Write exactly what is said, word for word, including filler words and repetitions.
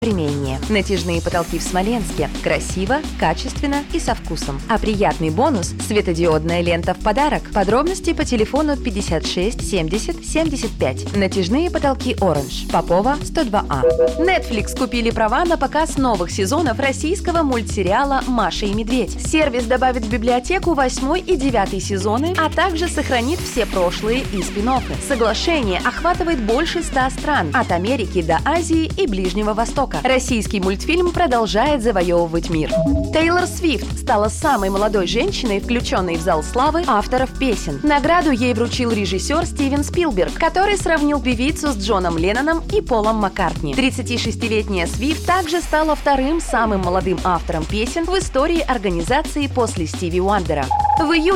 Современнее. Натяжные потолки в Смоленске. Красиво, качественно и со вкусом. А приятный бонус – светодиодная лента в подарок. Подробности по телефону пятьдесят шесть семьдесят семьдесят пять. Натяжные потолки Orange. Попова, сто два А. Netflix купили права на показ новых сезонов российского мультсериала «Маша и медведь». Сервис добавит в библиотеку восьмой и девятый сезоны, а также сохранит все прошлые и спин-оффы. Соглашение охватывает больше ста стран, от Америки до Азии и Ближнего Востока. Российский мультфильм продолжает завоевывать мир. Тейлор Свифт стала самой молодой женщиной, включенной в зал славы авторов песен. Награду ей вручил режиссер Стивен Спилберг, который сравнил певицу с Джоном Ленноном и Полом Маккартни. тридцатишестилетняя Свифт также стала вторым самым молодым автором песен в истории организации после Стиви Уандера. В июле